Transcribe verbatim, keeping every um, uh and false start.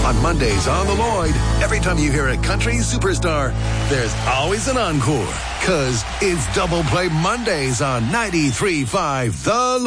On Mondays on The Lloyd, every time you hear a country superstar, there's always an encore. Because it's Double Play Mondays on ninety-three point five The